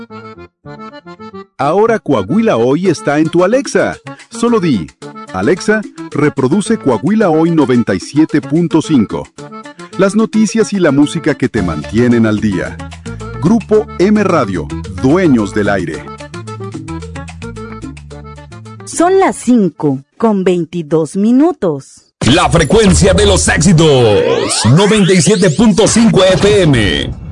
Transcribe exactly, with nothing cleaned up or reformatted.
Ahora Coahuila Hoy está en tu Alexa. Solo di, Alexa, reproduce Coahuila Hoy noventa y siete punto cinco. Las noticias y la música que te mantienen al día. Grupo M Radio, dueños del aire. Son las cinco con veintidós minutos. La frecuencia de los éxitos. noventa y siete punto cinco F M.